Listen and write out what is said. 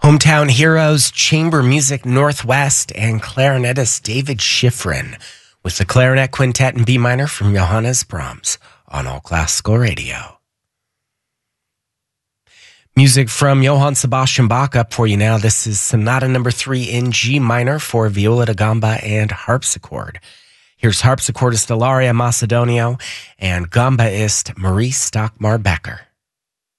Hometown Heroes, Chamber Music Northwest, and clarinetist David Schifrin with the Clarinet Quintet in B minor from Johannes Brahms on All Classical Radio. Music from Johann Sebastian Bach up for you now. This is Sonata Number 3 in G minor for viola da gamba and harpsichord. Here's harpsichordist Ilaria Macedonio and gambaist Marie Stockmar Becker.